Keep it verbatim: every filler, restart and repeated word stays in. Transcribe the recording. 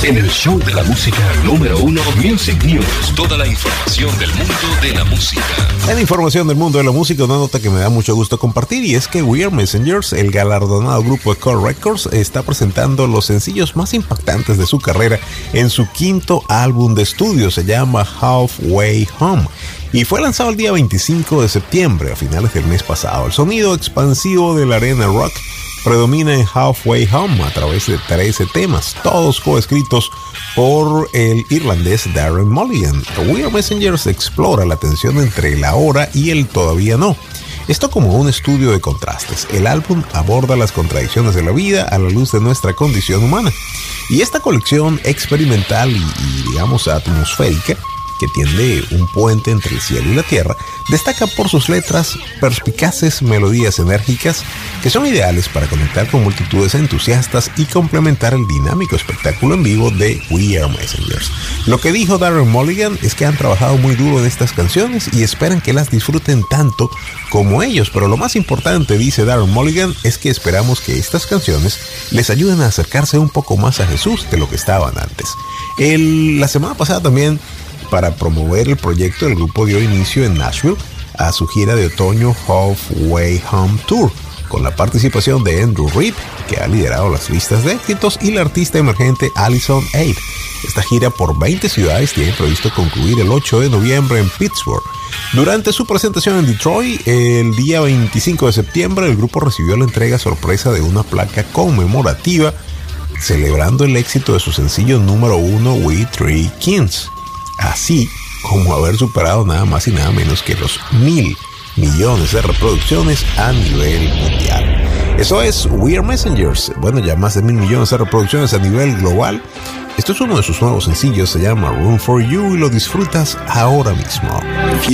en el show de la música número uno, Music News. Toda la información del mundo de la música. En información del mundo de la música, una nota que me da mucho gusto compartir, y es que We Are Messengers, el galardonado grupo de Core Records, está presentando los sencillos más impactantes de su carrera en su quinto álbum de estudio. Se llama Halfway Home y fue lanzado el día veinticinco de septiembre, a finales del mes pasado. El sonido expansivo de la arena rock predomina en Halfway Home a través de trece temas, todos coescritos por el irlandés Darren Mulligan. We Are Messengers explora la tensión entre el ahora y el todavía no. Esto como un estudio de contrastes. El álbum aborda las contradicciones de la vida a la luz de nuestra condición humana. Y esta colección experimental y, y digamos atmosférica, que tiende un puente entre el cielo y la tierra, destaca por sus letras perspicaces, melodías enérgicas que son ideales para conectar con multitudes entusiastas y complementar el dinámico espectáculo en vivo de We Are Messengers. Lo que dijo Darren Mulligan es que han trabajado muy duro en estas canciones y esperan que las disfruten tanto como ellos, pero lo más importante, dice Darren Mulligan, es que esperamos que estas canciones les ayuden a acercarse un poco más a Jesús de lo que estaban antes. El, la semana pasada también, para promover el proyecto, el grupo dio inicio en Nashville a su gira de otoño Halfway Home Tour, con la participación de Andrew Reed, que ha liderado las listas de éxitos, y la artista emergente Allison Aid. Esta gira por veinte ciudades tiene previsto concluir el ocho de noviembre en Pittsburgh. Durante su presentación en Detroit, el día veinticinco de septiembre, el grupo recibió la entrega sorpresa de una placa conmemorativa celebrando el éxito de su sencillo número uno, We Three Kings, así como haber superado nada más y nada menos que los mil millones de reproducciones a nivel mundial. Eso es We Are Messengers. Bueno, ya más de mil millones de reproducciones a nivel global. Esto es uno de sus nuevos sencillos, se llama Room for You y lo disfrutas ahora mismo.